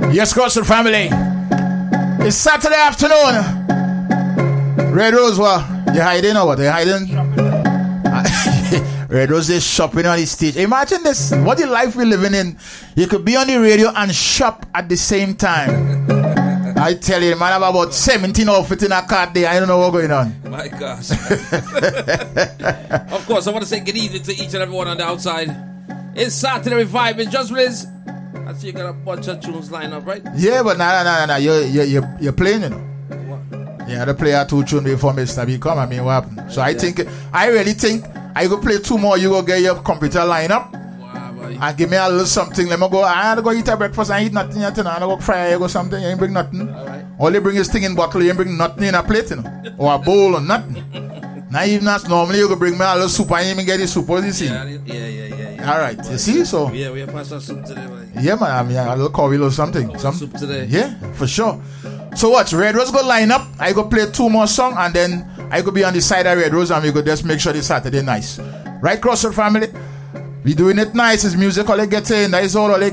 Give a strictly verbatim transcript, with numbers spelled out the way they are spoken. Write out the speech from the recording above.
Yes, Crossroad family. It's Saturday afternoon. Red Rose, what? You hiding or what? You hiding? Red Rose is shopping on the stage. Imagine this. What the life we're living in. You could be on the radio and shop at the same time. I tell you, man, I have about seventeen outfits in a cart there. I don't know what's going on. My gosh. Of course, I want to say good evening to each and everyone on the outside. It's Saturday Revive in Just Blaze. I see you got a bunch of tunes lined up, right? Yeah, but nah, nah, nah, nah. You're, you're, you're, you're playing, you know. What? You had to play a two tune before Mister B come. I mean, what happened? So I yeah. think, I really think, I go play two more. You go get your computer line up. And give me a little something. Let me go. I had to go eat a breakfast. I eat nothing yet. I go fry egg or something. You ain't bring nothing. All, right. All you bring is thing in bottle. You ain't bring nothing in a plate, you know, or a bowl or nothing. Now even as normally you go bring me a little soup. I ain't even get the soup. What do you see? Yeah, yeah, yeah, yeah, yeah. All right, you see, so yeah, we have passed our soup today, man. Yeah, man. I mean, a little curry or something. Some soup today. Yeah, for sure. So what? Red Rose go line up. I go play two more songs, and then I go be on the side of Red Rose, and we go just make sure this Saturday nice. Right, Crossroad family. We doing it nice. It's music all they get in. That is all all they